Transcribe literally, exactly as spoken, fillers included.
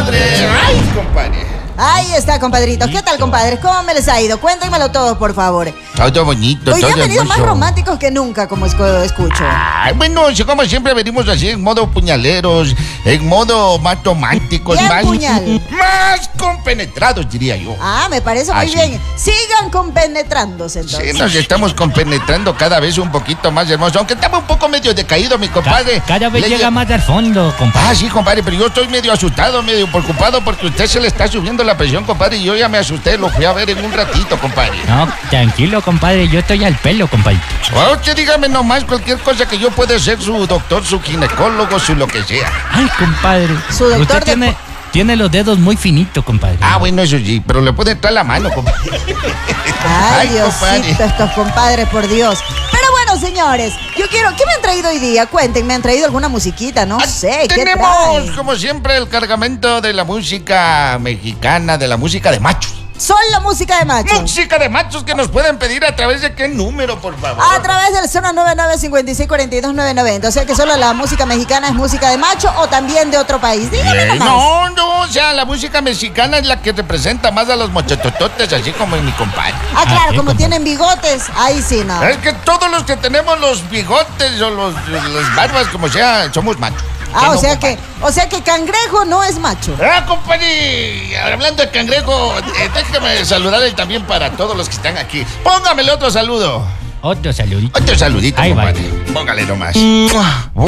compadre. Ay, compadre. Ahí está, compadritos. ¿Qué tal, compadres? ¿Cómo me les ha ido? Cuéntenmelo todos, por favor. Todo bonito, Hoy todo han venido más hermoso. románticos que nunca, como esco- escucho. Ay, bueno, si como siempre venimos así en modo puñaleros, en modo más románticos, Bien más, puñal. más compenetrados, diría yo. Ah, me parece muy Ah, sí. bien. Sigan compenetrándose, entonces. Sí, nos estamos compenetrando cada vez un poquito más hermoso, aunque estaba un poco medio decaído, mi compadre. Ca- Cada vez Le- llega más al fondo, compadre. Ah, sí, compadre, pero yo estoy medio asustado, medio preocupado porque usted se le está subiendo la presión, compadre, y yo ya me asusté, lo fui a ver en un ratito, compadre. No, tranquilo, compadre, yo estoy al pelo, compadre. Ah, usted dígame nomás cualquier cosa que yo pueda ser su doctor, su ginecólogo, su lo que sea. Ay, compadre. Su doctor Usted de- tiene, tiene los dedos muy finitos, compadre. Ah, bueno, eso sí, pero le puede entrar la mano, compadre. Ay, Ay, Diosito, compadre. estos compadres, por Dios. Pero bueno, señores, yo quiero... ¿Qué me han traído hoy día? Cuenten, ¿me han traído alguna musiquita? No sé, ¿qué Tenemos, traen? como siempre, el cargamento de la música mexicana, de la música de machos. Son la música de machos. Música de machos que nos pueden pedir a través de qué número, por favor. A través del zona nueve nueve cinco seis cuatro dos nueve nueve cero. O sea que solo la música mexicana es música de macho o también de otro país. Dígame Bien, nomás. no, no, o sea, la música mexicana es la que representa más a los mochatototes, así como en mi compadre. Ah, claro, Ah, sí, como compa. tienen bigotes, ahí sí, no. Es que todos los que tenemos los bigotes o los, las barbas, como sea, somos machos. Ah, o no, sea compadre? que, o sea que cangrejo no es macho. Ah, compadre, hablando de cangrejo, eh, déjeme saludarle también para todos los que están aquí. Póngamele otro saludo. Otro saludito. Otro saludito, Ahí va. compadre. Póngale nomás.